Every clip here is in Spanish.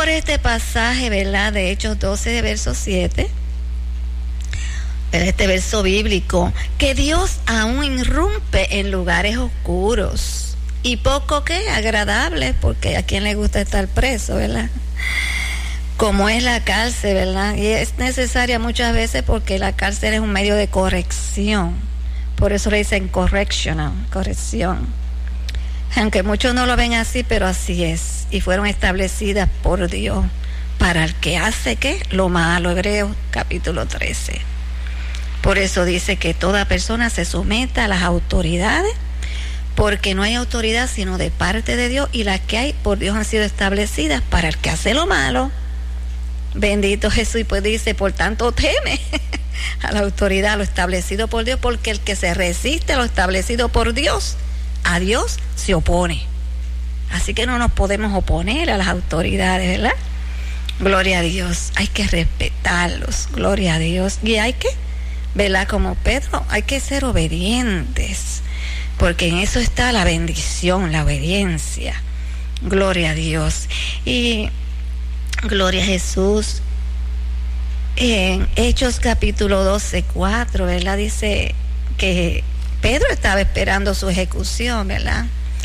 Por este pasaje, ¿verdad? De Hechos 12, de verso 7, este verso bíblico, que Dios aún irrumpe en lugares oscuros y poco que agradables, porque a quien le gusta estar preso, ¿verdad? Como es la cárcel, ¿verdad? Y es necesaria muchas veces porque la cárcel es un medio de corrección. Por eso le dicen correctional, corrección. Aunque muchos no lo ven así, pero así es. Y fueron establecidas por Dios para el que hace ¿qué? Lo malo. Hebreos capítulo 13. Por eso dice que toda persona se someta a las autoridades, porque no hay autoridad sino de parte de Dios, y las que hay por Dios han sido establecidas para el que hace lo malo. Bendito Jesús. Y pues dice, por tanto teme a la autoridad, a lo establecido por Dios, porque el que se resiste a lo establecido por Dios, a Dios se opone. Así que no nos podemos oponer a las autoridades, ¿verdad? Gloria a Dios. Hay que respetarlos, gloria a Dios. Y hay que, ¿verdad? Como Pedro, hay que ser obedientes, porque en eso está la bendición, la obediencia. Gloria a Dios. Y gloria a Jesús. En Hechos capítulo 12, 4, ¿verdad? Dice que Pedro estaba esperando su ejecución, ¿verdad?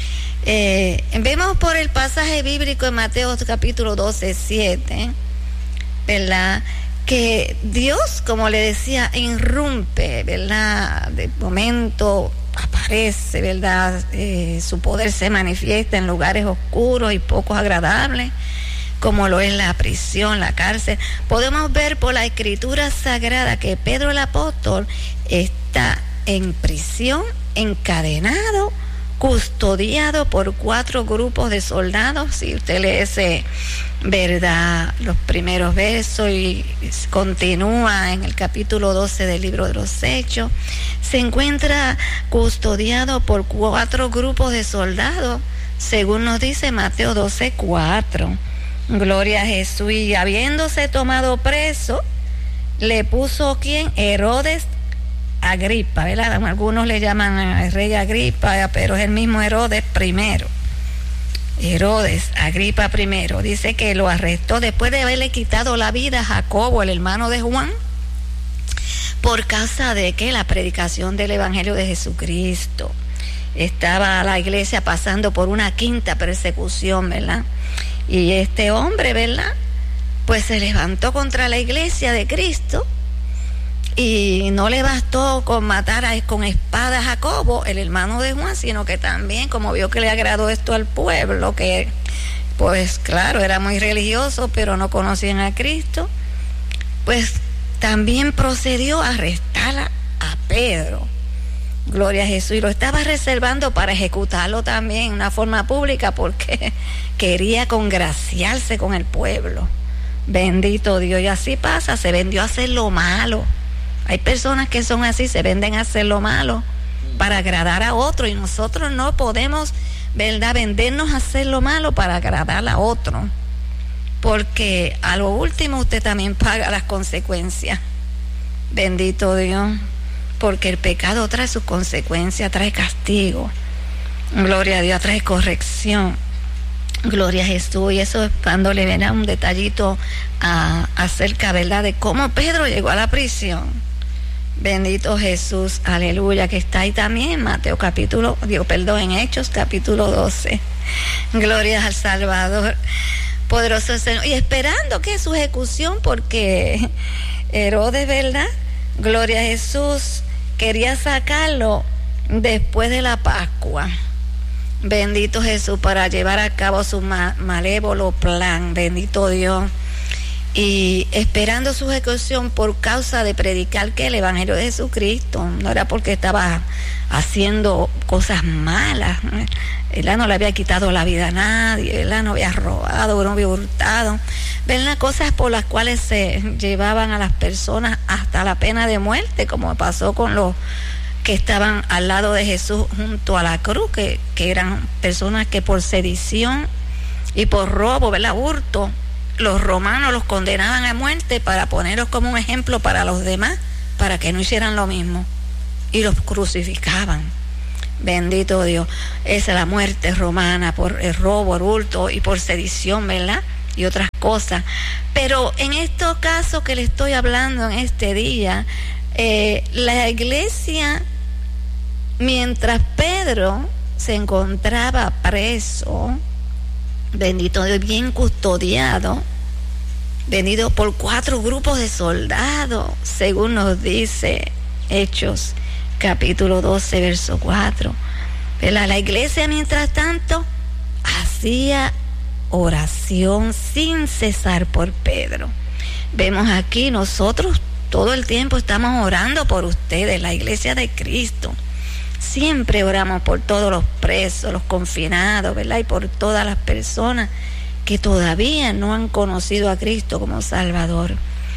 Vemos por el pasaje bíblico en Mateo capítulo 12, 7, ¿verdad? Que Dios, como le decía, irrumpe, ¿verdad? De momento aparece, ¿verdad? Su poder se manifiesta en lugares oscuros y poco agradables, como lo es la prisión, la cárcel. Podemos ver por la Escritura Sagrada que Pedro el apóstol está en prisión, encadenado, custodiado por 4 grupos de soldados. Si usted lee ese, ¿verdad?, los primeros versos y continúa en el capítulo 12 del libro de los Hechos, se encuentra custodiado por 4 grupos de soldados, según nos dice Mateo 12, 4. Gloria a Jesús. Y habiéndose tomado preso, le puso ¿quién? Herodes Agripa, ¿verdad? Algunos le llaman al rey Agripa, pero es el mismo Herodes primero. Herodes Agripa primero. Dice que lo arrestó después de haberle quitado la vida a Jacobo, el hermano de Juan, por causa de que la predicación del evangelio de Jesucristo. Estaba la iglesia pasando por una quinta persecución, ¿verdad? Y este hombre, ¿verdad?, pues se levantó contra la iglesia de Cristo, y no le bastó con matar con espada a Jacobo, el hermano de Juan, sino que también, como vio que le agradó esto al pueblo, que pues claro, era muy religioso, pero no conocían a Cristo, pues también procedió a arrestar a Pedro. Gloria a Jesús. Y lo estaba reservando para ejecutarlo también en una forma pública, porque quería congraciarse con el pueblo. Bendito Dios. Y así pasa, se vendió a hacer lo malo. Hay personas que son así, se venden a hacer lo malo para agradar a otro, y nosotros no podemos, ¿verdad?, vendernos a hacer lo malo para agradar a otro, porque a lo último usted también paga las consecuencias. Bendito Dios. Porque el pecado trae sus consecuencias, trae castigo. Gloria a Dios, trae corrección. Gloria a Jesús. Y eso es cuando le verá un detallito acerca, ¿verdad?, de cómo Pedro llegó a la prisión. Bendito Jesús, aleluya, que está ahí también en Hechos capítulo 12. Gloria al Salvador, poderoso Señor. Y esperando que su ejecución, porque Herodes, ¿verdad?, gloria a Jesús, quería sacarlo después de la Pascua. Bendito Jesús, para llevar a cabo su malévolo plan. Bendito Dios. Y esperando su ejecución por causa de predicar que el evangelio de Jesucristo, no era porque estaba haciendo cosas malas. Él no le había quitado la vida a nadie, él no había robado, no había hurtado, ¿verdad?, cosas por las cuales se llevaban a las personas hasta la pena de muerte, como pasó con los que estaban al lado de Jesús junto a la cruz, que eran personas que por sedición y por robo, ¿verdad?, hurto, los romanos los condenaban a muerte para ponerlos como un ejemplo para los demás, para que no hicieran lo mismo, y los crucificaban. Bendito Dios. Esa es la muerte romana, por el robo, el hurto y por sedición, ¿verdad?, y otras cosas. Pero en estos casos que le estoy hablando en este día, la iglesia, mientras Pedro se encontraba preso, bendito Dios, bien custodiado, venido por 4 grupos de soldados, según nos dice Hechos capítulo 12 verso 4. ¿Verdad? La iglesia, mientras tanto, hacía oración sin cesar por Pedro. Vemos aquí, nosotros todo el tiempo estamos orando por ustedes, la iglesia de Cristo. Siempre oramos por todos los presos, los confinados, ¿verdad? Y por todas las personas que todavía no han conocido a Cristo como Salvador.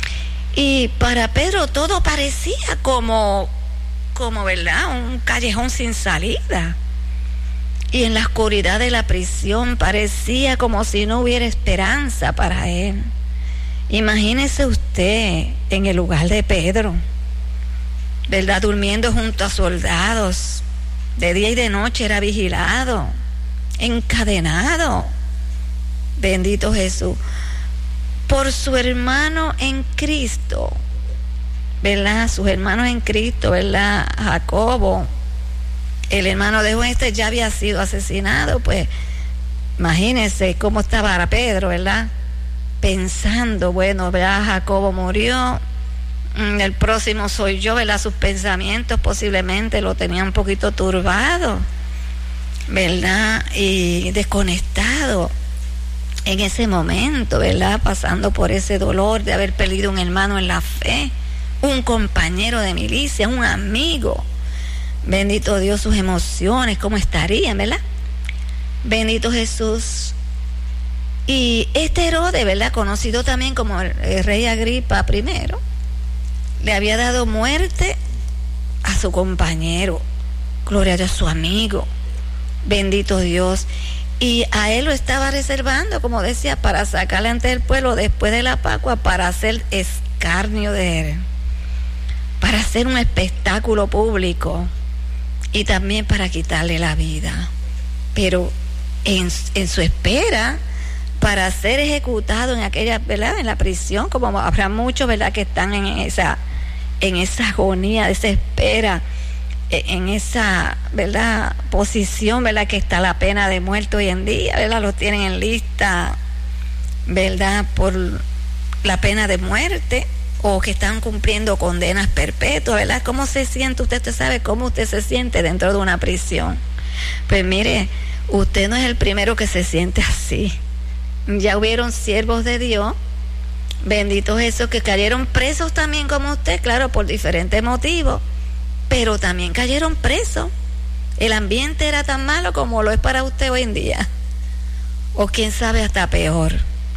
Y para Pedro todo parecía como ¿verdad? Un callejón sin salida. Y en la oscuridad de la prisión parecía como si no hubiera esperanza para él. Imagínese usted en el lugar de Pedro, ¿verdad? Durmiendo junto a soldados, de día y de noche era vigilado, encadenado, bendito Jesús, por su hermano en Cristo, ¿verdad? Sus hermanos en Cristo, ¿verdad? Jacobo, el hermano de Juan, ya había sido asesinado, pues imagínense cómo estaba Pedro, ¿verdad? Pensando, bueno, ¿verdad? Jacobo murió, el próximo soy yo, ¿verdad? Sus pensamientos posiblemente lo tenían un poquito turbado, ¿verdad? Y desconectado en ese momento, ¿verdad? Pasando por ese dolor de haber perdido un hermano en la fe, un compañero de milicia, un amigo. Bendito Dios, sus emociones, ¿cómo estarían, verdad? Bendito Jesús. Y este Herodes, ¿verdad? Conocido también como el rey Agripa I, le había dado muerte a su compañero, gloria a Dios, su amigo, bendito Dios, y a él lo estaba reservando, como decía, para sacarle ante el pueblo después de la Pascua, para hacer escarnio de él, para hacer un espectáculo público y también para quitarle la vida. Pero en su espera para ser ejecutado en aquella, ¿verdad? En la prisión, como habrá muchos, ¿verdad? Que están en esa agonía, de esa espera, en esa, ¿verdad? Posición, ¿verdad? Que está la pena de muerte hoy en día, ¿verdad? Los tienen en lista, ¿verdad? Por la pena de muerte, o que están cumpliendo condenas perpetuas, ¿verdad? ¿Cómo se siente usted? ¿Usted sabe cómo usted se siente dentro de una prisión? Pues mire, usted no es el primero que se siente así. Ya hubieron siervos de Dios, bendito Jesús, que cayeron presos también como usted, claro, por diferentes motivos, pero también cayeron presos. El ambiente era tan malo como lo es para usted hoy en día, o quién sabe, hasta peor.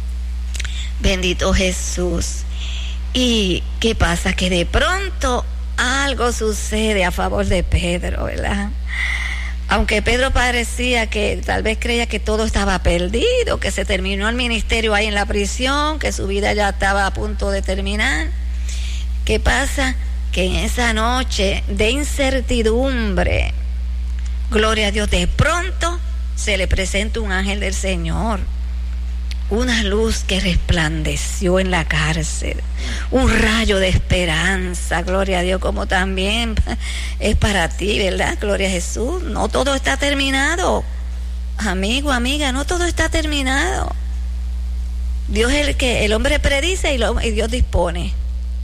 Bendito Jesús. ¿Y qué pasa? Que de pronto algo sucede a favor de Pedro, ¿verdad? Aunque Pedro parecía que tal vez creía que todo estaba perdido, que se terminó el ministerio ahí en la prisión, que su vida ya estaba a punto de terminar. ¿Qué pasa? Que en esa noche de incertidumbre, gloria a Dios, de pronto se le presenta un ángel del Señor, una luz que resplandeció en la cárcel, un rayo de esperanza, gloria a Dios, como también es para ti, ¿verdad? Gloria a Jesús. No todo está terminado, amigo, amiga, no todo está terminado. Dios es el que el hombre predice y Dios dispone.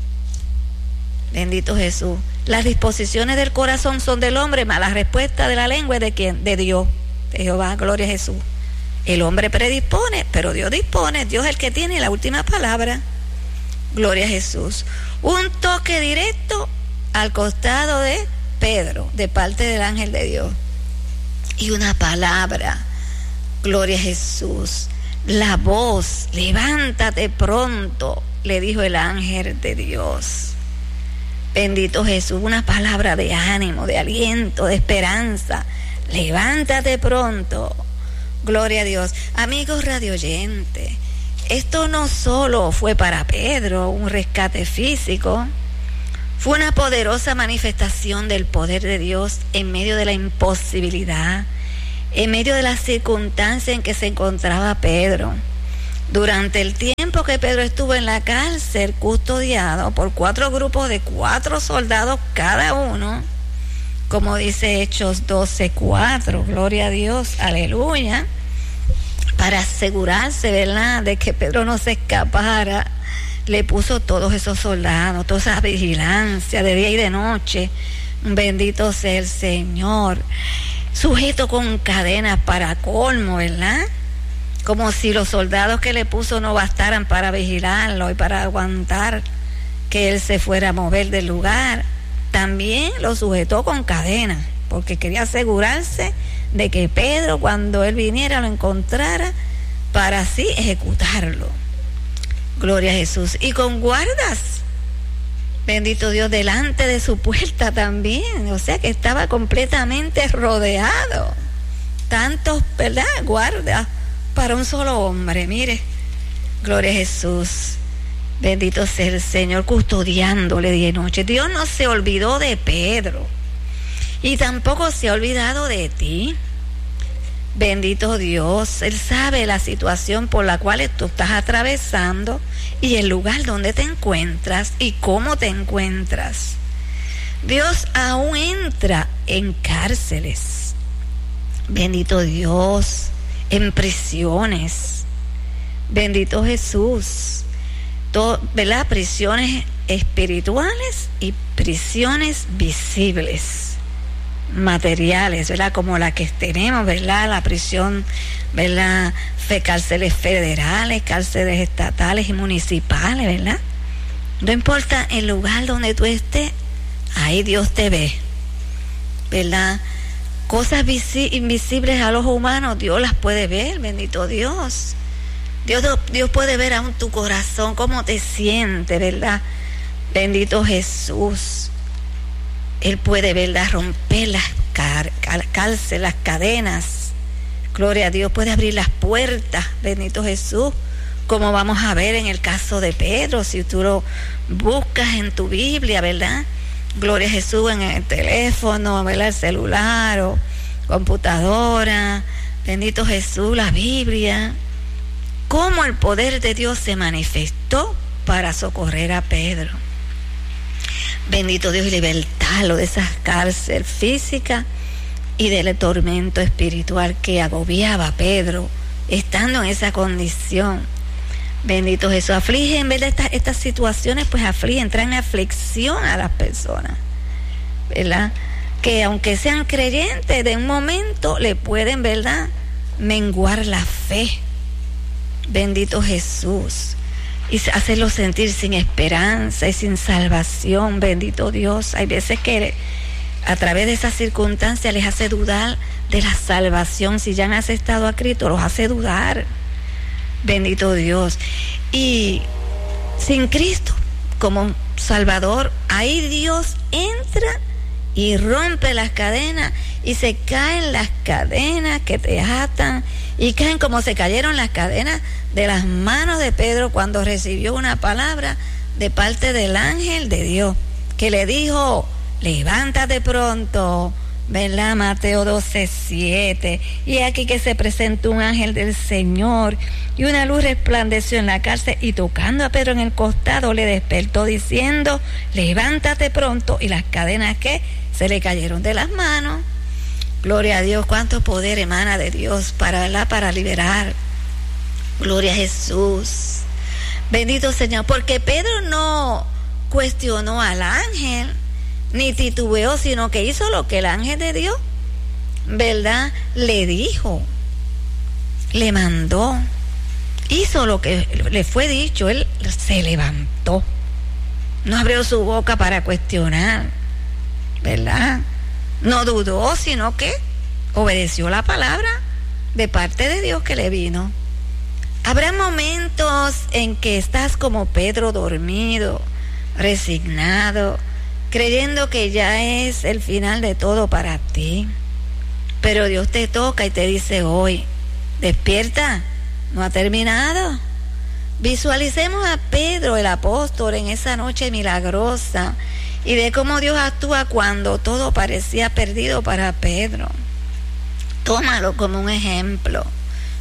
Bendito Jesús. Las disposiciones del corazón son del hombre, mas la respuesta de la lengua es de ¿quién? De Dios, de Jehová, gloria a Jesús. El hombre predispone, pero Dios dispone. Dios es el que tiene la última palabra. Gloria a Jesús. Un toque directo al costado de Pedro, de parte del ángel de Dios. Y una palabra. Gloria a Jesús. La voz, levántate pronto, le dijo el ángel de Dios. Bendito Jesús. Una palabra de ánimo, de aliento, de esperanza. Levántate pronto. Gloria a Dios. Amigos radioyentes, esto no solo fue para Pedro un rescate físico, fue una poderosa manifestación del poder de Dios en medio de la imposibilidad, en medio de la circunstancia en que se encontraba Pedro. Durante el tiempo que Pedro estuvo en la cárcel, custodiado por 4 grupos de 4 soldados cada uno, como dice Hechos 12:4, gloria a Dios, aleluya, para asegurarse, ¿verdad?, de que Pedro no se escapara, le puso todos esos soldados, toda esa vigilancia de día y de noche. Bendito sea el Señor. Sujeto con cadenas para colmo, ¿verdad? Como si los soldados que le puso no bastaran para vigilarlo y para aguantar que él se fuera a mover del lugar. También lo sujetó con cadenas, porque quería asegurarse de que Pedro, cuando él viniera, lo encontrara para así ejecutarlo. Gloria a Jesús. Y con guardas, bendito Dios, delante de su puerta también. O sea que estaba completamente rodeado. Tantos, ¿verdad?, guardas para un solo hombre. Mire, gloria a Jesús. Bendito sea el Señor, custodiándole día y noche. Dios no se olvidó de Pedro y tampoco se ha olvidado de ti. Bendito Dios, Él sabe la situación por la cual tú estás atravesando y el lugar donde te encuentras y cómo te encuentras. Dios aún entra en cárceles. Bendito Dios, en prisiones. Bendito Jesús. ¿Verdad? Prisiones espirituales y prisiones visibles, materiales, ¿verdad?, como la que tenemos, ¿verdad?, la prisión, ¿verdad?, cárceles federales, cárceles estatales y municipales, ¿verdad? No importa el lugar donde tú estés, ahí Dios te ve, ¿verdad? Cosas invisibles a los humanos, Dios las puede ver, bendito Dios. Dios puede ver aún tu corazón, cómo te sientes, ¿verdad? Bendito Jesús. Él puede, ¿verdad?, romper las cárceles, las cadenas. Gloria a Dios, puede abrir las puertas, bendito Jesús, como vamos a ver en el caso de Pedro, si tú lo buscas en tu Biblia, ¿verdad? Gloria a Jesús, en el teléfono, ¿verdad?, el celular o computadora. Bendito Jesús, la Biblia. Cómo el poder de Dios se manifestó para socorrer a Pedro. Bendito Dios, y libertarlo de esa cárcel física y del tormento espiritual que agobiaba a Pedro, estando en esa condición. Bendito Jesús. Afligen, ¿verdad? Estas situaciones pues afligen, traen aflicción a las personas, ¿verdad? Que aunque sean creyentes, de un momento le pueden, ¿verdad?, menguar la fe. Bendito Jesús. Y hacerlos sentir sin esperanza y sin salvación. Bendito Dios. Hay veces que a través de esas circunstancias les hace dudar de la salvación. Si ya han aceptado a Cristo, los hace dudar. Bendito Dios. Y sin Cristo como Salvador, ahí Dios entra y rompe las cadenas y se caen las cadenas que te atan y caen como se cayeron las cadenas de las manos de Pedro cuando recibió una palabra de parte del ángel de Dios que le dijo: levántate pronto, ¿verdad? Mateo 12:7. Y aquí que se presentó un ángel del Señor y una luz resplandeció en la cárcel y tocando a Pedro en el costado le despertó diciendo: levántate pronto. Y las cadenas que se le cayeron de las manos. Gloria a Dios, cuánto poder emana de Dios para liberar. Gloria a Jesús. Bendito Señor, porque Pedro no cuestionó al ángel ni titubeó, sino que hizo lo que el ángel de Dios, ¿verdad?, le dijo, le mandó, hizo lo que le fue dicho. Él se levantó, no abrió su boca para cuestionar, ¿verdad? No dudó, sino que obedeció la palabra de parte de Dios que le vino. Habrá momentos en que estás como Pedro, dormido, resignado, creyendo que ya es el final de todo para ti. Pero Dios te toca y te dice hoy: despierta, no ha terminado. Visualicemos a Pedro, el apóstol, en esa noche milagrosa y de cómo Dios actúa cuando todo parecía perdido para Pedro. Tómalo como un ejemplo.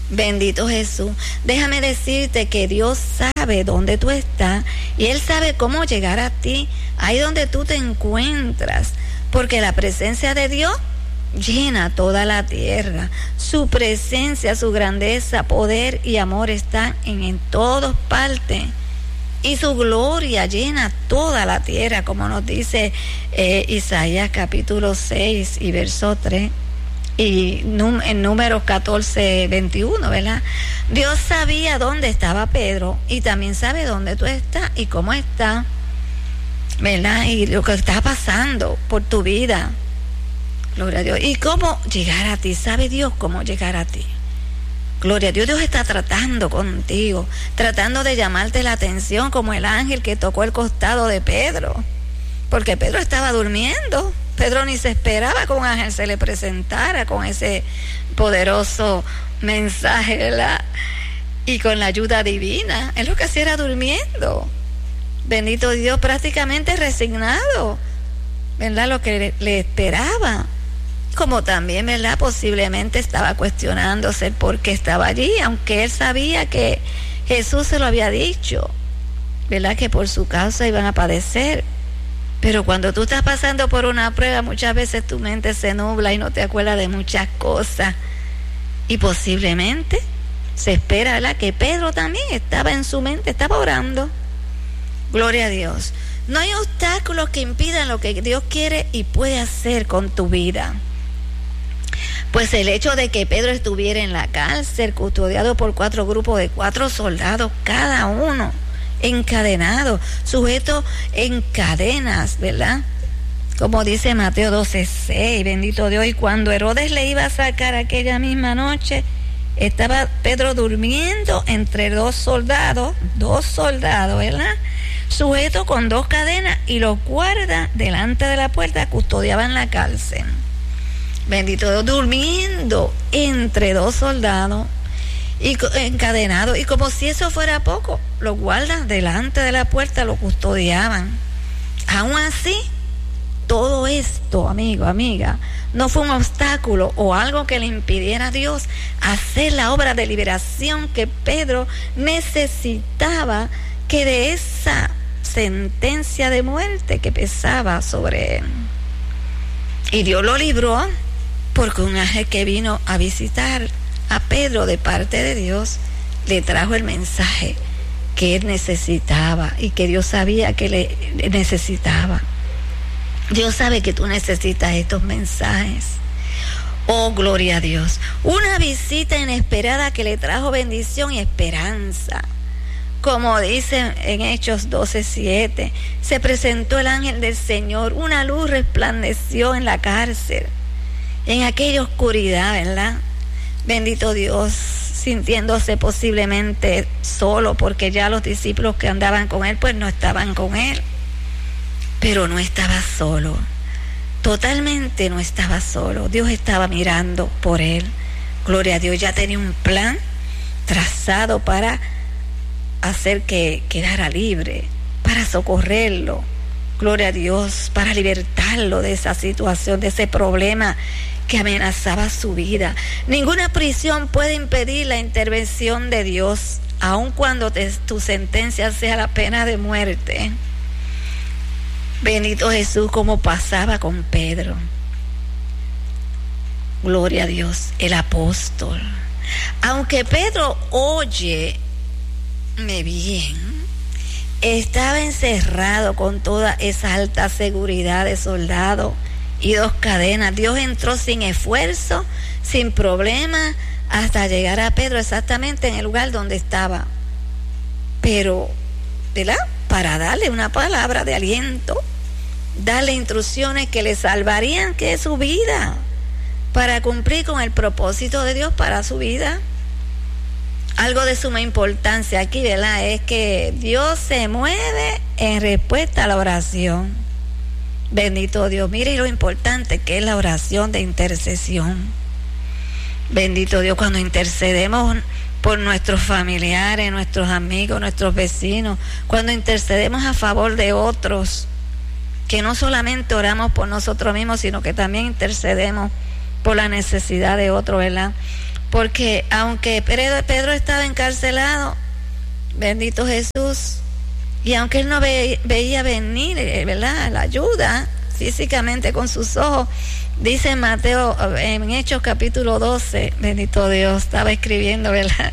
Bendito Jesús. Déjame decirte que Dios sabe dónde tú estás y Él sabe cómo llegar a ti, ahí donde tú te encuentras, porque la presencia de Dios llena toda la tierra. Su presencia, su grandeza, poder y amor están en todas partes. Y su gloria llena toda la tierra, como nos dice Isaías capítulo 6 y verso 3. Y en Números 14, 21, ¿verdad? Dios sabía dónde estaba Pedro y también sabe dónde tú estás y cómo estás, ¿verdad? Y lo que está pasando por tu vida. Gloria a Dios. Y cómo llegar a ti. ¿Sabe Dios cómo llegar a ti? Gloria a Dios. Dios está tratando contigo, tratando de llamarte la atención, como el ángel que tocó el costado de Pedro, porque Pedro estaba durmiendo. Pedro ni se esperaba que un ángel se le presentara con ese poderoso mensaje, ¿verdad? Y con la ayuda divina. Él lo que hacía era durmiendo. Bendito Dios, prácticamente resignado, ¿verdad? Lo que le esperaba. Como también, ¿verdad? Posiblemente estaba cuestionándose por qué estaba allí, aunque él sabía que Jesús se lo había dicho, ¿verdad? Que por su causa iban a padecer. Pero cuando tú estás pasando por una prueba, muchas veces tu mente se nubla y no te acuerdas de muchas cosas. Y posiblemente se espera, ¿verdad?, que Pedro también estaba en su mente, estaba orando. Gloria a Dios. No hay obstáculos que impidan lo que Dios quiere y puede hacer con tu vida. Pues el hecho de que Pedro estuviera en la cárcel, custodiado por 4 grupos de 4 soldados cada uno, encadenado, sujeto en cadenas, ¿verdad? Como dice Mateo 12:6, bendito Dios. Y cuando Herodes le iba a sacar aquella misma noche, estaba Pedro durmiendo entre 2 soldados, ¿verdad? Sujeto con 2 cadenas, y los guardas delante de la puerta custodiaban la cárcel. Bendito Dios, durmiendo entre 2 soldados y encadenado, y como si eso fuera poco, los guardas delante de la puerta lo custodiaban. Aún así, todo esto, amigo, amiga, no fue un obstáculo o algo que le impidiera a Dios hacer la obra de liberación que Pedro necesitaba, que de esa sentencia de muerte que pesaba sobre él. Y Dios lo libró, porque un ángel que vino a visitar a Pedro de parte de Dios le trajo el mensaje que él necesitaba y que Dios sabía que le necesitaba. Dios sabe que tú necesitas estos mensajes. Oh, gloria a Dios. Una visita inesperada que le trajo bendición y esperanza. Como dice en Hechos 12:7, se presentó el ángel del Señor, una luz resplandeció en la cárcel, en aquella oscuridad, ¿verdad? Bendito Dios, sintiéndose posiblemente solo, porque ya los discípulos que andaban con él, pues no estaban con él. Pero no estaba solo, totalmente no estaba solo. Dios estaba mirando por él. Gloria a Dios, ya tenía un plan trazado para hacer que quedara libre, para socorrerlo. Gloria a Dios, para libertarlo de esa situación, de ese problema que amenazaba su vida. Ninguna prisión puede impedir la intervención de Dios, aun cuando tu sentencia sea la pena de muerte. Bendito Jesús, como pasaba con Pedro. Gloria a Dios, el apóstol. Aunque Pedro, óyeme bien, estaba encerrado con toda esa alta seguridad de soldado y 2 cadenas, Dios entró sin esfuerzo, sin problema, hasta llegar a Pedro exactamente en el lugar donde estaba. Pero, ¿verdad?, para darle una palabra de aliento, darle instrucciones que le salvarían que es su vida, para cumplir con el propósito de Dios para su vida. Algo de suma importancia aquí, ¿verdad?, es que Dios se mueve en respuesta a la oración. Bendito Dios, mire lo importante que es la oración de intercesión. Bendito Dios, cuando intercedemos por nuestros familiares, nuestros amigos, nuestros vecinos, cuando intercedemos a favor de otros, que no solamente oramos por nosotros mismos, sino que también intercedemos por la necesidad de otros, ¿verdad? porque aunque Pedro estaba encarcelado, bendito Jesús, y aunque él no veía venir, ¿verdad?, la ayuda físicamente con sus ojos, dice Mateo, en Hechos capítulo 12, bendito Dios, estaba escribiendo, ¿verdad?,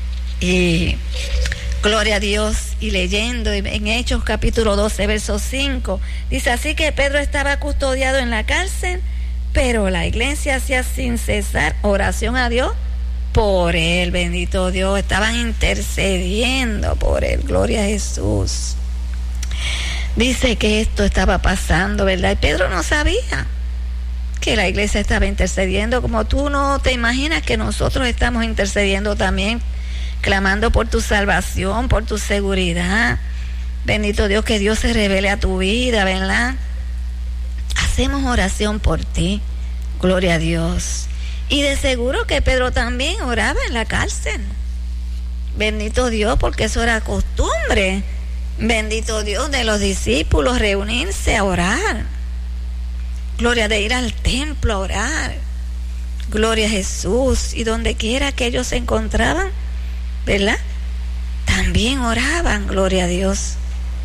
y gloria a Dios, y leyendo en Hechos capítulo 12, verso 5, dice: así que Pedro estaba custodiado en la cárcel, pero la iglesia hacía sin cesar oración a Dios por él, bendito Dios, estaban intercediendo por él, gloria a Jesús. Dice que esto estaba pasando, ¿verdad? Y Pedro no sabía que la iglesia estaba intercediendo, como tú no te imaginas que nosotros estamos intercediendo también, clamando por tu salvación, por tu seguridad. Bendito Dios, que Dios se revele a tu vida, ¿verdad? Hacemos oración por ti, gloria a Dios. Y de seguro que Pedro también oraba en la cárcel. Bendito Dios, porque eso era costumbre, bendito Dios, de los discípulos reunirse a orar. Gloria, de ir al templo a orar. Gloria a Jesús. Y donde quiera que ellos se encontraban, ¿verdad?, también oraban, gloria a Dios.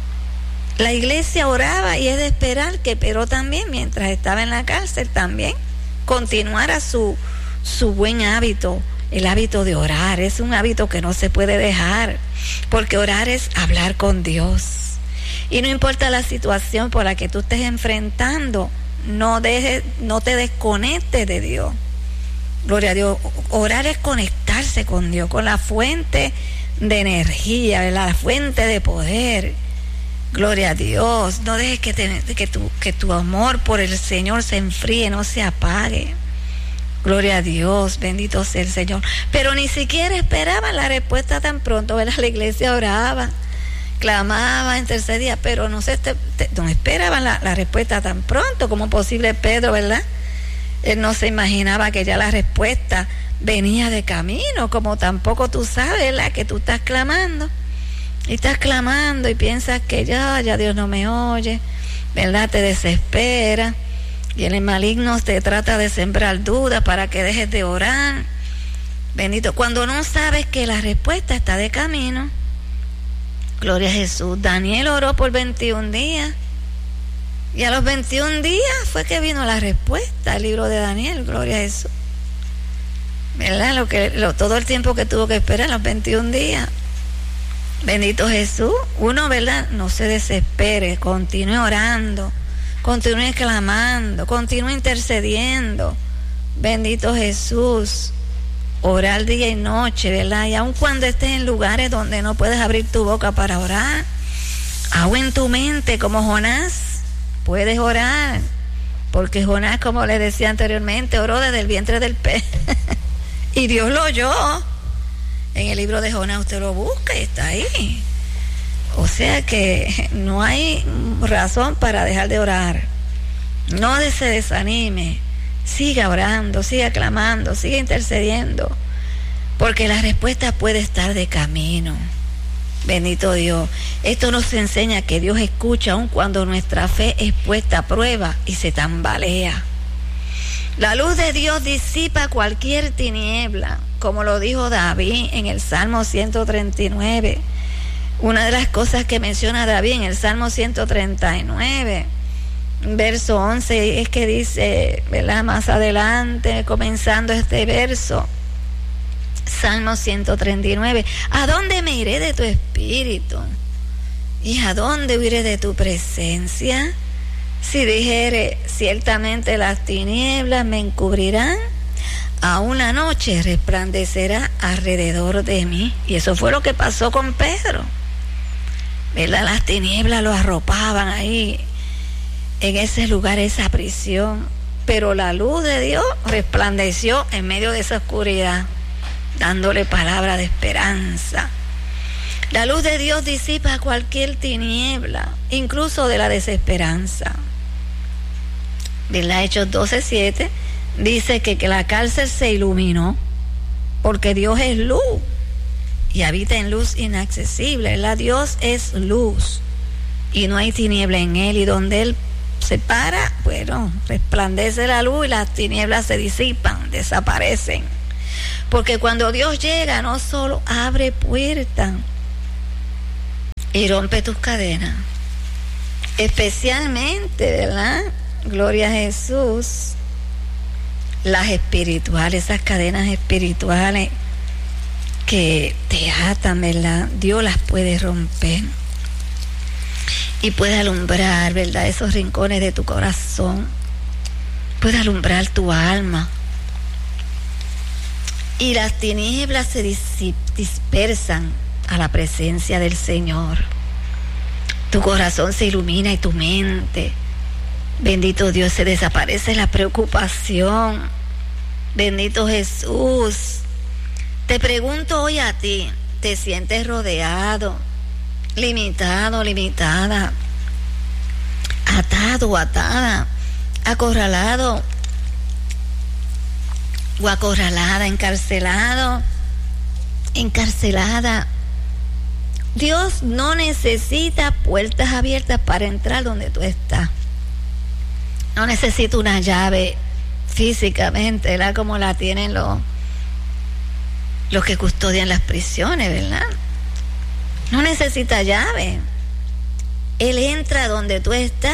La iglesia oraba, y es de esperar que Pedro también, mientras estaba en la cárcel, también continuara su buen hábito, el hábito de orar. Es un hábito que no se puede dejar, porque orar es hablar con Dios. Y no importa la situación por la que tú estés enfrentando, no te desconectes de Dios. Gloria a Dios. Orar es conectarse con Dios, con la fuente de energía, ¿verdad?, la fuente de poder. Gloria a Dios. No dejes que tu amor por el Señor se enfríe, no se apague. Gloria a Dios, bendito sea el Señor. Pero ni siquiera esperaban la respuesta tan pronto, ¿verdad? La iglesia oraba, clamaba, intercedía, pero no esperaban la respuesta tan pronto como posible. Pedro, ¿verdad?, él no se imaginaba que ya la respuesta venía de camino, como tampoco tú sabes, ¿verdad?, que tú estás clamando. Y estás clamando y piensas que ya Dios no me oye, ¿verdad? Te desespera. Y el maligno te trata de sembrar dudas para que dejes de orar. Bendito. Cuando no sabes que la respuesta está de camino. Gloria a Jesús. Daniel oró por 21 días. Y a los 21 días fue que vino la respuesta, el libro de Daniel. Gloria a Jesús. ¿Verdad? Todo el tiempo que tuvo que esperar, los 21 días. Bendito Jesús. Uno, ¿verdad?, no se desespere, continúe orando, continúe clamando, continúe intercediendo. Bendito Jesús. Orar día y noche, ¿verdad? Y aun cuando estés en lugares donde no puedes abrir tu boca para orar, aún en tu mente, como Jonás, puedes orar, porque Jonás, como les decía anteriormente, oró desde el vientre del pez y Dios lo oyó. En el libro de Jonás usted lo busca y está ahí. O sea que no hay razón para dejar de orar. No se desanime. Siga orando, siga clamando, siga intercediendo, porque la respuesta puede estar de camino. Bendito Dios. Esto nos enseña que Dios escucha aun cuando nuestra fe es puesta a prueba y se tambalea. La luz de Dios disipa cualquier tiniebla, como lo dijo David en el Salmo 139. Una de las cosas que menciona David en el Salmo 139, verso 11, es que dice, ¿verdad?, más adelante, comenzando este verso, Salmo 139, ¿a dónde me iré de tu espíritu? ¿Y a dónde huiré de tu presencia? Si dijere, ciertamente las tinieblas me encubrirán, aún la noche resplandecerá alrededor de mí. Y eso fue lo que pasó con Pedro, ¿verdad? Las tinieblas lo arropaban ahí, en ese lugar, esa prisión. Pero la luz de Dios resplandeció en medio de esa oscuridad, dándole palabra de esperanza. La luz de Dios disipa cualquier tiniebla, incluso de la desesperanza. ¿Verdad? Hechos 12:7 dice que la cárcel se iluminó, porque Dios es luz y habita en luz inaccesible. ¿Verdad? Dios es luz y no hay tiniebla en él, y donde él se para, bueno, resplandece la luz y las tinieblas se disipan, desaparecen. Porque cuando Dios llega, no solo abre puertas y rompe tus cadenas, especialmente, ¿verdad? Gloria a Jesús, las espirituales, esas cadenas espirituales que te atan, ¿verdad? Dios las puede romper y puede alumbrar, ¿verdad? Esos rincones de tu corazón, puede alumbrar tu alma y las tinieblas se dispersan a la presencia del Señor. Tu corazón se ilumina y tu mente, bendito Dios, se desaparece la preocupación. Bendito Jesús. Te pregunto hoy a ti, ¿te sientes rodeado, limitado, limitada, atado, atada, acorralado o acorralada, encarcelado, encarcelada? Dios no necesita puertas abiertas para entrar donde tú estás. No necesita una llave físicamente, ¿verdad? Como la tienen los que custodian las prisiones, ¿verdad? No necesita llave. Él entra donde tú estás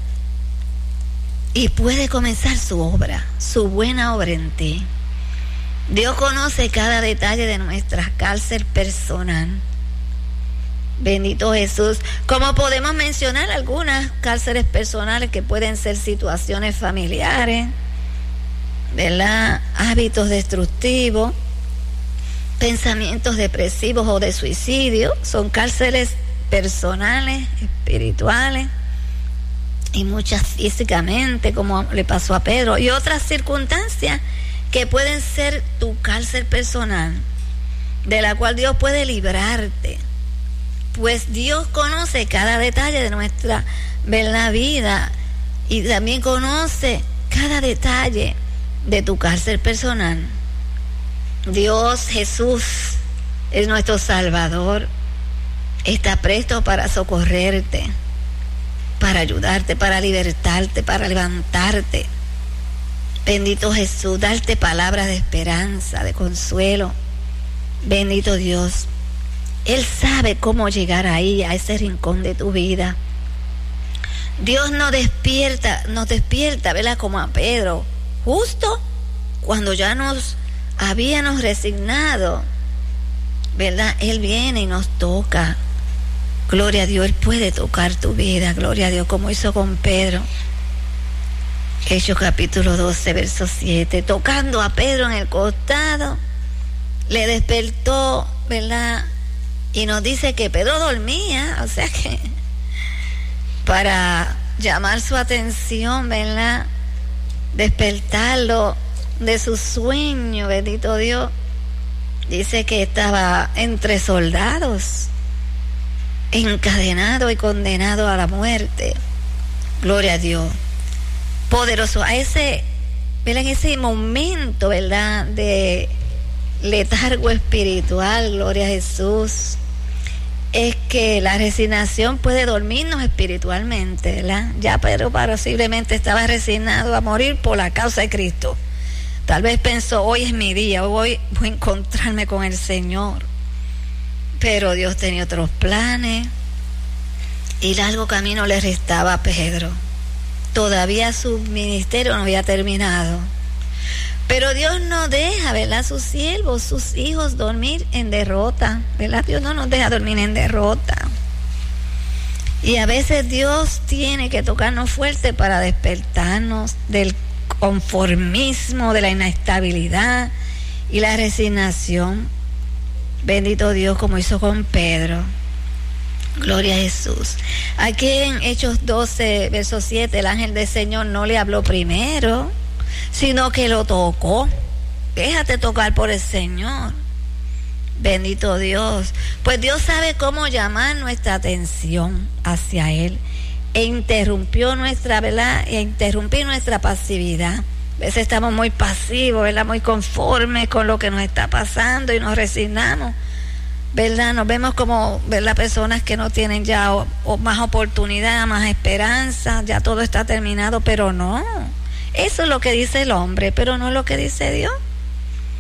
y puede comenzar su obra, su buena obra en ti. Dios conoce cada detalle de nuestra cárcel personal. Bendito Jesús. Como podemos mencionar algunas cárceles personales que pueden ser situaciones familiares, ¿verdad? Hábitos destructivos, pensamientos depresivos o de suicidio, son cárceles personales, espirituales y muchas físicamente, como le pasó a Pedro, y otras circunstancias que pueden ser tu cárcel personal, de la cual Dios puede librarte, pues Dios conoce cada detalle de nuestra, ¿verdad?, vida, y también conoce cada detalle de tu cárcel personal. Dios Jesús es nuestro Salvador, está presto para socorrerte, para ayudarte, para libertarte, para levantarte. Bendito Jesús, darte palabras de esperanza, de consuelo. Bendito Dios, Él sabe cómo llegar ahí, a ese rincón de tu vida. Dios nos despierta, ¿verdad?, como a Pedro, justo cuando ya nos habíamos resignado, ¿verdad? Él viene y nos toca. Gloria a Dios, Él puede tocar tu vida, gloria a Dios, como hizo con Pedro. Hechos capítulo 12, verso 7, tocando a Pedro en el costado, le despertó, ¿verdad? Y nos dice que Pedro dormía, o sea que para llamar su atención, ¿verdad?, despertarlo de su sueño, bendito Dios, dice que estaba entre soldados, encadenado y condenado a la muerte. Gloria a Dios, poderoso. A ese, ¿verdad?, en ese momento, ¿verdad?, de letargo espiritual, gloria a Jesús, es que la resignación puede dormirnos espiritualmente, ¿verdad? Ya Pedro posiblemente estaba resignado a morir por la causa de Cristo. Tal vez pensó, hoy es mi día, hoy voy a encontrarme con el Señor. Pero Dios tenía otros planes y largo camino le restaba a Pedro. Todavía su ministerio no había terminado. Pero Dios no deja, ¿verdad?, sus siervos, sus hijos dormir en derrota, ¿verdad? Dios no nos deja dormir en derrota. Y a veces Dios tiene que tocarnos fuerte para despertarnos del conformismo, de la inestabilidad y la resignación. Bendito Dios, como hizo con Pedro. Gloria a Jesús. Aquí en Hechos 12, verso 7, el ángel del Señor no le habló primero, sino que lo tocó. Déjate tocar por el Señor. Bendito Dios. Pues Dios sabe cómo llamar nuestra atención hacia Él e interrumpió nuestra, ¿verdad?, e interrumpir nuestra pasividad. A veces estamos muy pasivos, ¿verdad?, muy conformes con lo que nos está pasando y nos resignamos, ¿verdad? Nos vemos como, ¿verdad?, personas que no tienen ya o más oportunidad, más esperanza, ya todo está terminado, pero no. Eso es lo que dice el hombre, pero no es lo que dice Dios.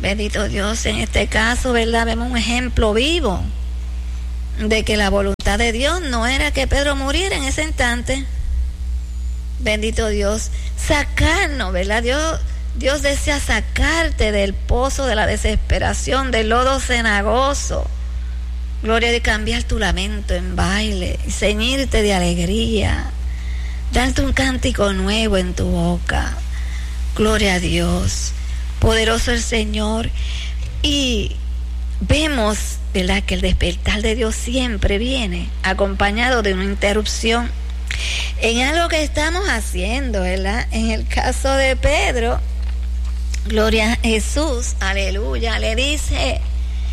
Bendito Dios, en este caso, ¿verdad? Vemos un ejemplo vivo de que la voluntad de Dios no era que Pedro muriera en ese instante. Bendito Dios, sacarnos, ¿verdad? Dios desea sacarte del pozo de la desesperación, del lodo cenagoso. Gloria a Dios, cambiar tu lamento en baile, ceñirte de alegría, darte un cántico nuevo en tu boca. Gloria a Dios, poderoso el Señor. Y vemos, ¿verdad?, que el despertar de Dios siempre viene acompañado de una interrupción en algo que estamos haciendo, ¿verdad? En el caso de Pedro, gloria a Jesús, aleluya, le dice: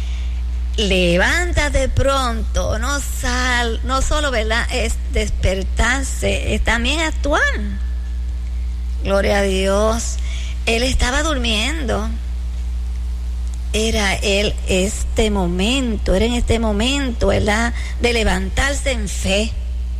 levántate pronto, no solo, ¿verdad?, es despertarse, es también actuar. Gloria a Dios. Él estaba durmiendo. Era en este momento, ¿verdad?, de levantarse en fe.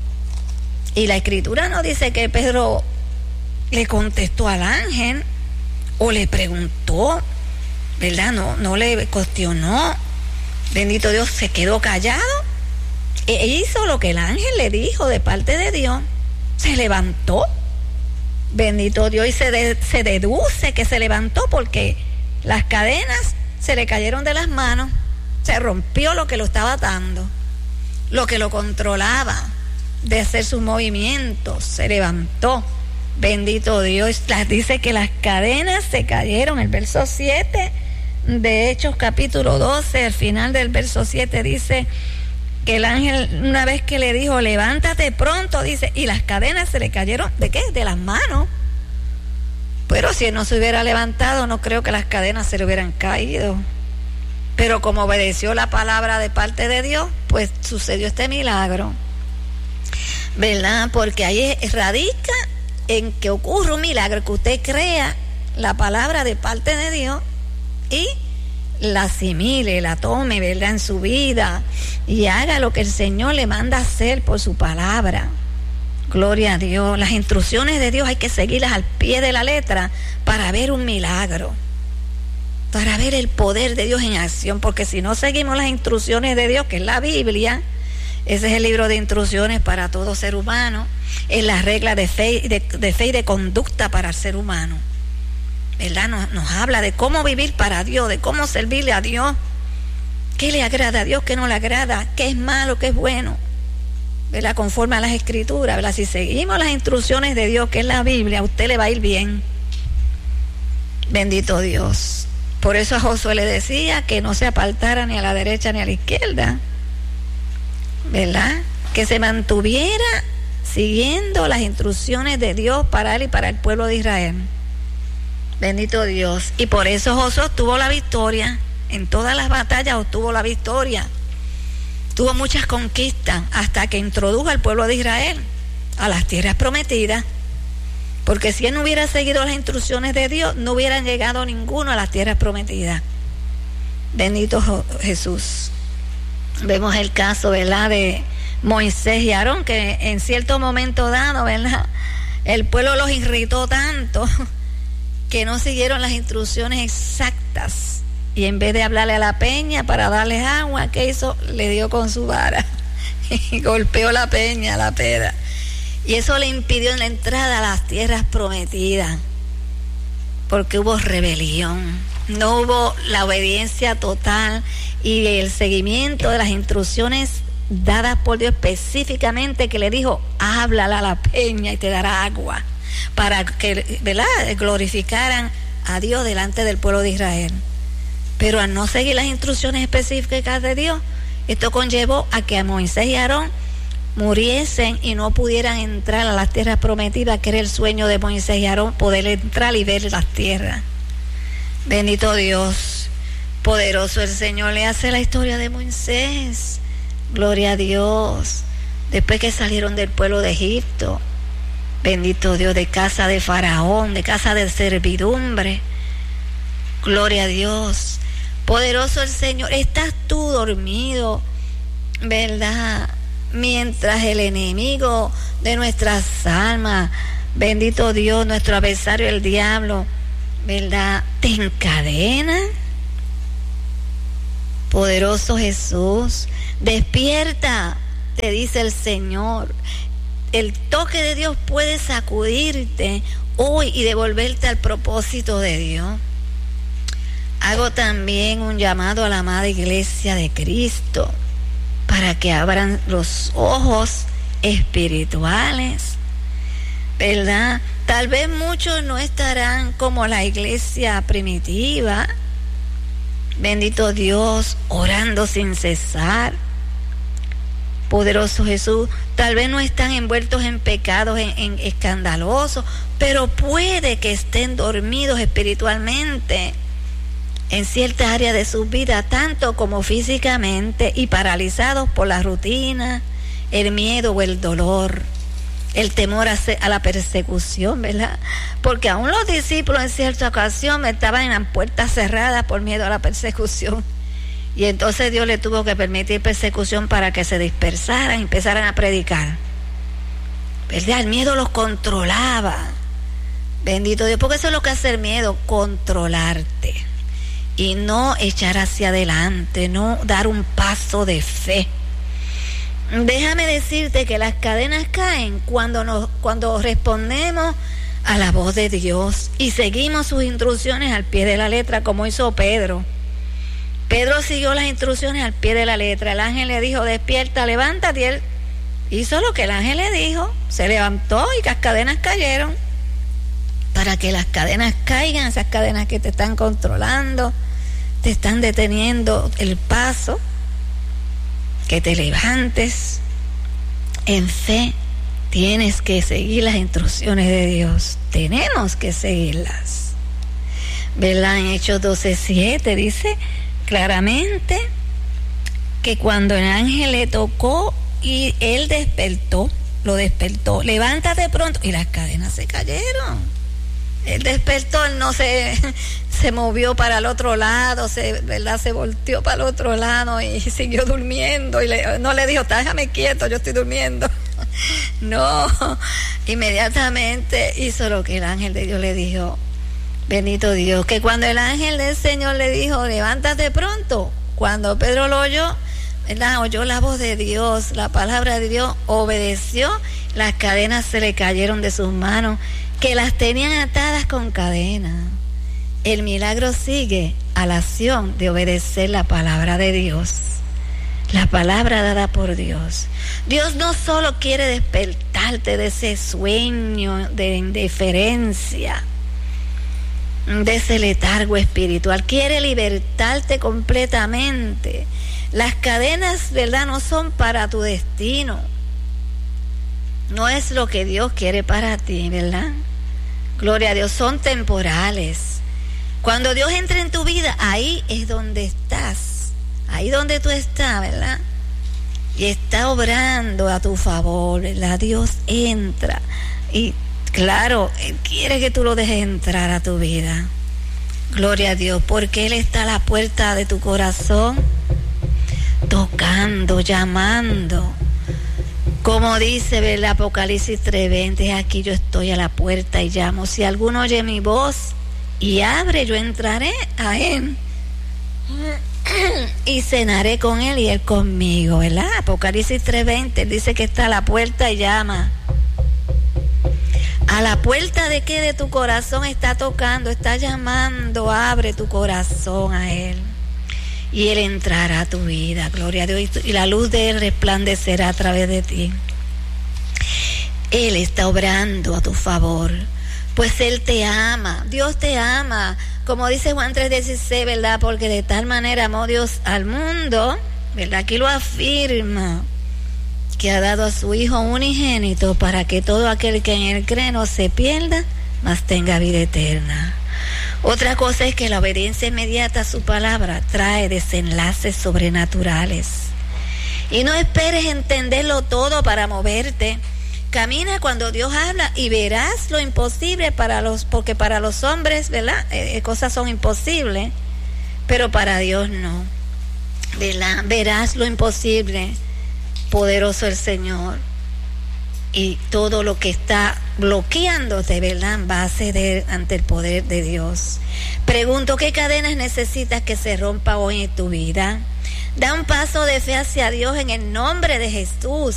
Y la Escritura no dice que Pedro le contestó al ángel o le preguntó, ¿verdad? No le cuestionó. Bendito Dios, se quedó callado e hizo lo que el ángel le dijo de parte de Dios. Se levantó. Bendito Dios, y se deduce que se levantó porque las cadenas se le cayeron de las manos, se rompió lo que lo estaba atando, lo que lo controlaba de hacer sus movimientos, se levantó. Bendito Dios, dice que las cadenas se cayeron. El verso 7 de Hechos capítulo 12, al final del verso 7 dice que el ángel, una vez que le dijo levántate pronto, dice, y las cadenas se le cayeron, ¿de qué? De las manos. Pero si él no se hubiera levantado, no creo que las cadenas se le hubieran caído. Pero como obedeció la palabra de parte de Dios, pues sucedió este milagro, ¿verdad? Porque ahí radica en que ocurre un milagro, que usted crea la palabra de parte de Dios y la asimile, la tome, ¿verdad?, en su vida y haga lo que el Señor le manda hacer por su palabra. Gloria a Dios. Las instrucciones de Dios hay que seguirlas al pie de la letra para ver un milagro, para ver el poder de Dios en acción, porque si no seguimos las instrucciones de Dios, que es la Biblia, ese es el libro de instrucciones para todo ser humano, es la regla de fe y de conducta para el ser humano, ¿verdad? Nos habla de cómo vivir para Dios, de cómo servirle a Dios, qué le agrada a Dios, qué no le agrada, qué es malo, qué es bueno, ¿verdad? Conforme a las Escrituras, ¿verdad? Si seguimos las instrucciones de Dios, que es la Biblia, a usted le va a ir bien. Bendito Dios. Por eso a Josué le decía que no se apartara ni a la derecha ni a la izquierda, ¿verdad? Que se mantuviera siguiendo las instrucciones de Dios para él y para el pueblo de Israel. Bendito Dios. Y por eso Josué obtuvo la victoria. En todas las batallas obtuvo la victoria. Tuvo muchas conquistas hasta que introdujo al pueblo de Israel a las tierras prometidas. Porque si él no hubiera seguido las instrucciones de Dios, no hubieran llegado ninguno a las tierras prometidas. Bendito Jesús. Vemos el caso, ¿verdad?, de Moisés y Aarón, que en cierto momento dado, ¿verdad?, el pueblo los irritó tanto que no siguieron las instrucciones exactas. Y en vez de hablarle a la peña para darles agua, ¿qué hizo? Le dio con su vara y golpeó la peña, la pedra. Y eso le impidió la entrada a las tierras prometidas, porque hubo rebelión, no hubo la obediencia total y el seguimiento de las instrucciones dadas por Dios específicamente, que le dijo, háblale a la peña y te dará agua, para que, ¿verdad?, glorificaran a Dios delante del pueblo de Israel. Pero al no seguir las instrucciones específicas de Dios, esto conllevó a que a Moisés y Aarón muriesen y no pudieran entrar a las tierras prometidas, que era el sueño de Moisés y Aarón, poder entrar y ver las tierras. Bendito Dios, poderoso el Señor. Le hace la historia de Moisés, gloria a Dios, después que salieron del pueblo de Egipto, bendito Dios, de casa de Faraón, de casa de servidumbre, gloria a Dios, poderoso el Señor. Estás tú dormido, ¿verdad?, mientras el enemigo de nuestras almas, bendito Dios, nuestro adversario el diablo, ¿verdad?, te encadena Poderoso Jesús, despierta, te dice el Señor. El toque de Dios puede sacudirte hoy y devolverte al propósito de Dios. Hago también un llamado a la amada Iglesia de Cristo para que abran los ojos espirituales, ¿verdad? Tal vez muchos no estarán como la iglesia primitiva, bendito Dios, orando sin cesar. Poderoso Jesús, tal vez no están envueltos en pecados en escandalosos, pero puede que estén dormidos espiritualmente en cierta área de su vida, tanto como físicamente, y paralizados por la rutina, el miedo o el dolor, el temor a la persecución, ¿verdad? Porque aún los discípulos en cierta ocasión estaban en las puertas cerradas por miedo a la persecución. Y entonces Dios le tuvo que permitir persecución para que se dispersaran y empezaran a predicar, ¿verdad? El miedo los controlaba. Bendito Dios, porque eso es lo que hace el miedo, controlarte y no echar hacia adelante, no dar un paso de fe. Déjame decirte que las cadenas caen cuando respondemos a la voz de Dios y seguimos sus instrucciones al pie de la letra, como hizo Pedro. Pedro siguió las instrucciones al pie de la letra. El ángel le dijo, despierta, levántate, y él hizo lo que el ángel le dijo, se levantó y las cadenas cayeron. Para que las cadenas caigan, esas cadenas que te están controlando, te están deteniendo el paso, que te levantes en fe. Tienes que seguir las instrucciones de Dios, tenemos que seguirlas, ¿verdad? En Hechos 12:7 dice claramente que cuando el ángel le tocó y él lo despertó, levántate pronto, y las cadenas se cayeron. Él despertó, él no se movió para el otro lado, ¿verdad? Se volteó para el otro lado y siguió durmiendo, y no le dijo, déjame quieto, yo estoy durmiendo. No, inmediatamente hizo lo que el ángel de Dios le dijo. Bendito Dios, que cuando el ángel del Señor le dijo, levántate pronto, cuando Pedro lo oyó, ¿verdad? Oyó la voz de Dios, la palabra de Dios, obedeció, las cadenas se le cayeron de sus manos, que las tenían atadas con cadenas. El milagro sigue a la acción de obedecer la palabra de Dios, la palabra dada por Dios. Dios no solo quiere despertarte de ese sueño de indiferencia, de ese letargo espiritual, quiere libertarte completamente. Las cadenas, ¿verdad?, no son para tu destino, no es lo que Dios quiere para ti, ¿verdad? Gloria a Dios, son temporales. Cuando Dios entra en tu vida, ahí es donde estás, ahí donde tú estás, ¿verdad? Y está obrando a tu favor, ¿verdad? Dios entra y claro, Él quiere que tú lo dejes entrar a tu vida. Gloria a Dios, porque Él está a la puerta de tu corazón, tocando, llamando. Como dice, ¿verdad? Apocalipsis 3:20, aquí yo estoy a la puerta y llamo. Si alguno oye mi voz y abre, yo entraré a él y cenaré con él y él conmigo, ¿verdad? Apocalipsis 3:20, él dice que está a la puerta y llama. A la puerta de qué, de tu corazón está tocando, está llamando. Abre tu corazón a él y Él entrará a tu vida, gloria a Dios, y la luz de Él resplandecerá a través de ti. Él está obrando a tu favor, pues Él te ama, Dios te ama, como dice Juan 3:16, ¿verdad? Porque de tal manera amó Dios al mundo, ¿verdad? Aquí lo afirma, que ha dado a su Hijo unigénito para que todo aquel que en Él cree no se pierda, mas tenga vida eterna. Otra cosa es que la obediencia inmediata a su palabra trae desenlaces sobrenaturales. Y no esperes entenderlo todo para moverte. Camina cuando Dios habla y verás lo imposible porque para los hombres, ¿verdad? Cosas son imposibles, pero para Dios no, ¿verdad? Verás lo imposible. Poderoso el Señor. y todo lo que está bloqueándote, ¿verdad?, va a ceder ante el poder de Dios. Pregunto, ¿qué cadenas necesitas que se rompa hoy en tu vida? Da un paso de fe hacia Dios en el nombre de Jesús.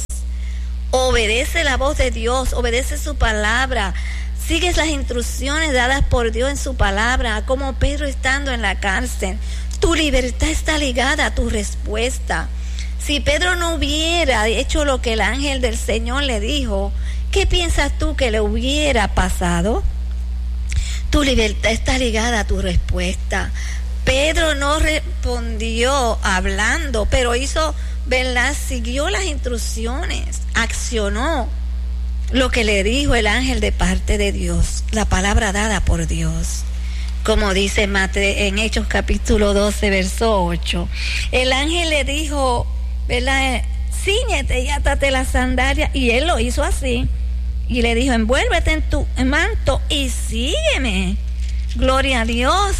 Obedece la voz de Dios, obedece su palabra, sigues las instrucciones dadas por Dios en su palabra, como Pedro estando en la cárcel. Tu libertad está ligada a tu respuesta. Si Pedro no hubiera hecho lo que el ángel del Señor le dijo, ¿qué piensas tú que le hubiera pasado? Tu libertad está ligada a tu respuesta. Pedro no respondió hablando, pero hizo, ¿verdad?, siguió las instrucciones, accionó lo que le dijo el ángel de parte de Dios, la palabra dada por Dios. Como dice en Hechos capítulo 12, verso 8. El ángel le dijo, ¿verdad?, cíñete y átate las sandalias, y él lo hizo así. Y le dijo, envuélvete en tu manto y sígueme. Gloria a Dios.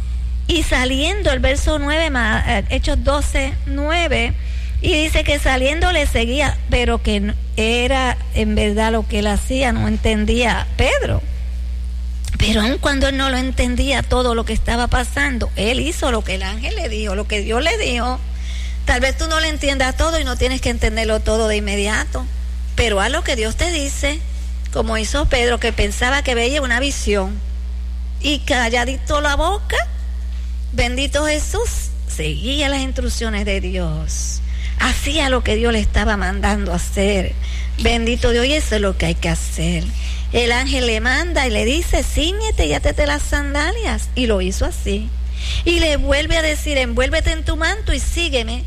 Y saliendo, el verso 9, Hechos 12, 9, y dice que saliendo le seguía, pero que era en verdad lo que él hacía, no entendía Pedro. Pero aun cuando él no lo entendía todo lo que estaba pasando, él hizo lo que el ángel le dijo, lo que Dios le dijo. Tal vez tú no le entiendas todo y no tienes que entenderlo todo de inmediato, pero haz lo que Dios te dice, como hizo Pedro, que pensaba que veía una visión, y calladito la boca, bendito Jesús, seguía las instrucciones de Dios, hacía lo que Dios le estaba mandando hacer. Bendito Dios, y eso es lo que hay que hacer. El ángel le manda y le dice, cíñete y átate las sandalias, y lo hizo así. Y le vuelve a decir, envuélvete en tu manto y sígueme.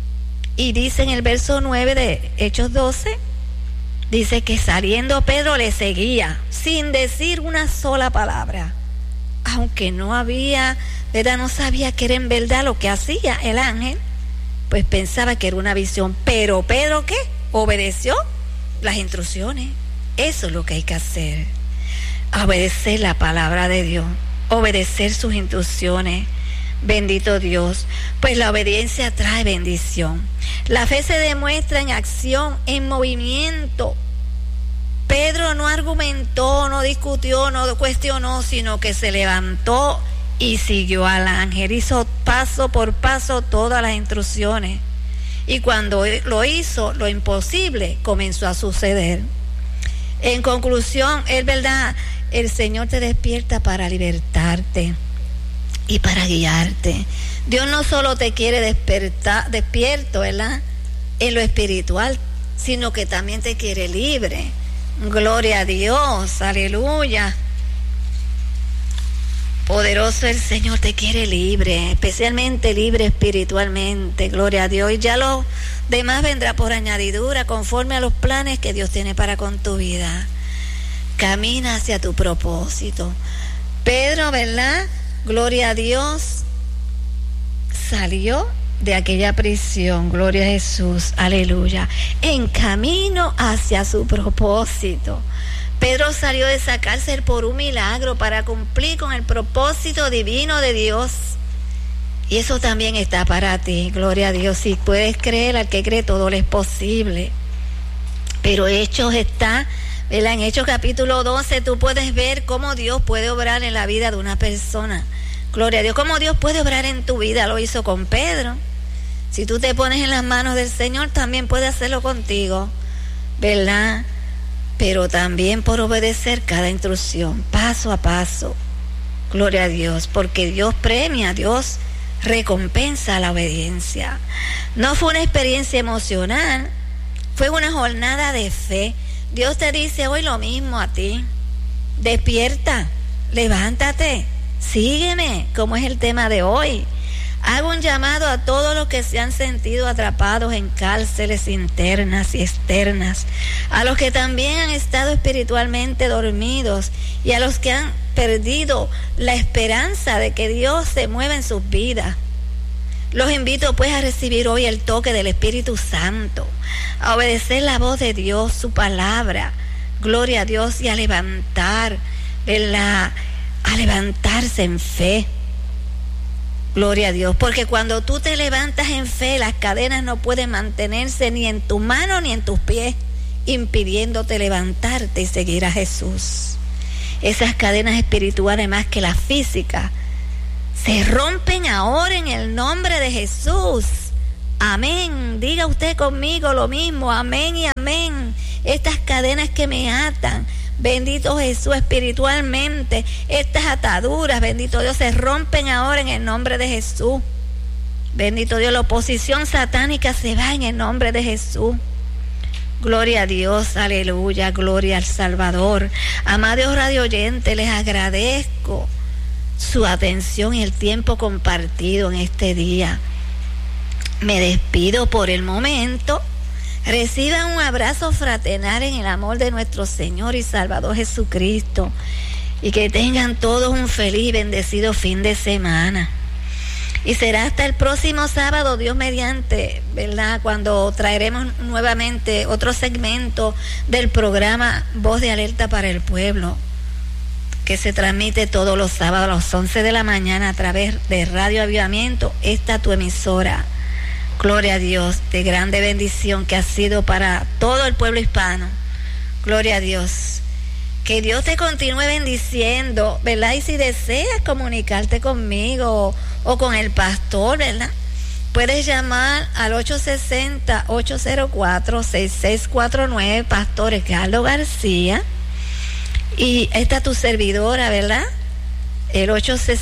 Y dice en el verso 9 de Hechos 12, dice que saliendo Pedro le seguía, sin decir una sola palabra. Aunque no había, ¿verdad?, no sabía que era en verdad lo que hacía el ángel, pues pensaba que era una visión. Pero Pedro, ¿qué? Obedeció las instrucciones. Eso es lo que hay que hacer. Obedecer la palabra de Dios, obedecer sus instrucciones. Bendito Dios, pues la obediencia trae bendición. La fe se demuestra en acción, en movimiento. Pedro no argumentó, no discutió, no cuestionó, sino que se levantó y siguió al ángel. Hizo paso por paso todas las instrucciones. Y cuando lo hizo, lo imposible comenzó a suceder. En conclusión, es verdad, el Señor te despierta para libertarte y para guiarte. Dios no solo te quiere despierto, ¿verdad?, en lo espiritual, sino que también te quiere libre. Gloria a Dios, aleluya. Poderoso el Señor, te quiere libre, especialmente libre espiritualmente. Gloria a Dios. Y ya lo demás vendrá por añadidura, conforme a los planes que Dios tiene para con tu vida. Camina hacia tu propósito. Pedro, ¿verdad?, gloria a Dios, salió de aquella prisión, gloria a Jesús, aleluya, en camino hacia su propósito. Pedro salió de esa cárcel por un milagro, para cumplir con el propósito divino de Dios. Y eso también está para ti, gloria a Dios. Si puedes creer, al que cree todo le es posible. Pero Hechos está, ¿verdad?, en Hechos capítulo 12, tú puedes ver cómo Dios puede obrar en la vida de una persona. Gloria a Dios, cómo Dios puede obrar en tu vida. Lo hizo con Pedro. Si tú te pones en las manos del Señor, también puede hacerlo contigo, ¿verdad? Pero también por obedecer cada instrucción, paso a paso. Gloria a Dios, porque Dios premia, Dios recompensa la obediencia. No fue una experiencia emocional, fue una jornada de fe. Dios te dice hoy lo mismo a ti. Despierta, levántate, sígueme, como es el tema de hoy. Hago un llamado a todos los que se han sentido atrapados en cárceles internas y externas, a los que también han estado espiritualmente dormidos y a los que han perdido la esperanza de que Dios se mueva en sus vidas. Los invito pues a recibir hoy el toque del Espíritu Santo, a obedecer la voz de Dios, su palabra, gloria a Dios, y a levantarse en fe. Gloria a Dios, porque cuando tú te levantas en fe, las cadenas no pueden mantenerse ni en tu mano ni en tus pies, impidiéndote levantarte y seguir a Jesús. Esas cadenas espirituales más que las físicas se rompen ahora en el nombre de Jesús. Amén. Diga usted conmigo lo mismo. Amén y amén. Estas cadenas que me atan, bendito Jesús, espiritualmente, estas ataduras, bendito Dios, se rompen ahora en el nombre de Jesús. Bendito Dios, la oposición satánica se va en el nombre de Jesús. Gloria a Dios, aleluya, gloria al Salvador. Amados radio oyentes, les agradezco su atención y el tiempo compartido en este día. Me despido por el momento. Reciban un abrazo fraternal en el amor de nuestro Señor y Salvador Jesucristo, y que tengan todos un feliz y bendecido fin de semana. Y será hasta el próximo sábado, Dios mediante, ¿verdad?, cuando traeremos nuevamente otro segmento del programa Voz de Alerta para el Pueblo, que se transmite todos los sábados a las 11 de la mañana a través de Radio Avivamiento, esta tu emisora. Gloria a Dios, de grande bendición que ha sido para todo el pueblo hispano. Gloria a Dios. Que Dios te continúe bendiciendo, ¿verdad? Y si deseas comunicarte conmigo o con el pastor, ¿verdad?, puedes llamar al 860-804-6649, Pastor Carlos García. Y esta es tu servidora, ¿verdad? El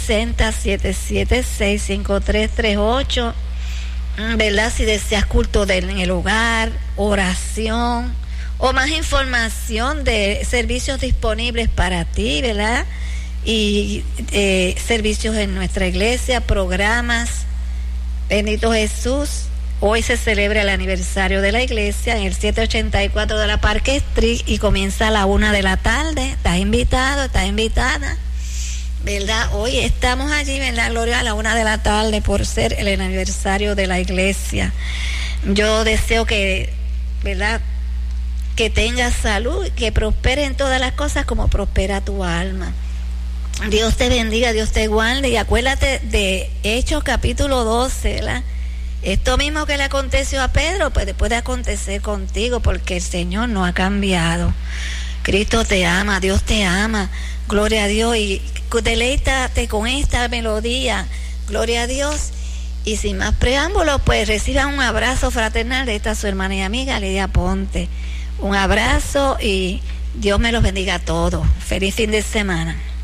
860-776-5338, ¿verdad? Si deseas culto en el hogar, oración o más información de servicios disponibles para ti, ¿verdad? Y servicios en nuestra iglesia, programas. Bendito Jesús. Hoy se celebra el aniversario de la iglesia en el 784 de la Park Street y comienza a la 1 de la tarde. Estás invitado, estás invitada, ¿verdad? Hoy estamos allí, ¿verdad, Gloria? A la 1 de la tarde por ser el aniversario de la iglesia. Yo deseo que, ¿verdad?, que tengas salud, que prospere en todas las cosas como prospera tu alma. Dios te bendiga, Dios te guarde, y acuérdate de Hechos capítulo 12, ¿verdad? Esto mismo que le aconteció a Pedro, pues puede acontecer contigo, porque el Señor no ha cambiado. Cristo te ama, Dios te ama. Gloria a Dios, y deleítate con esta melodía. Gloria a Dios. Y sin más preámbulos, pues reciban un abrazo fraternal de esta su hermana y amiga Lidia Ponte. Un abrazo y Dios me los bendiga a todos. Feliz fin de semana.